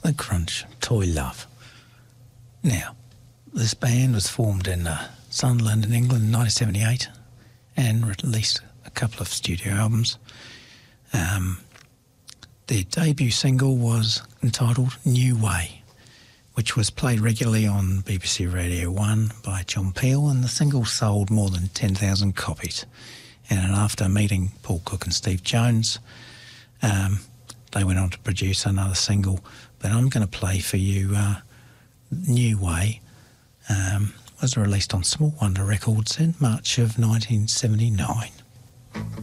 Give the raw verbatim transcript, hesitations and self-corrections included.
The Crunch, Toy Love. Now, this band was formed in uh, Sunderland in England in nineteen seventy-eight and released a couple of studio albums. Um, their debut single was entitled New Way, which was played regularly on B B C Radio one by John Peel, and the single sold more than ten thousand copies. And after meeting Paul Cook and Steve Jones, um, they went on to produce another single, but I'm going to play for you uh, New Way. Um, was released on Small Wonder Records in March of nineteen seventy-nine.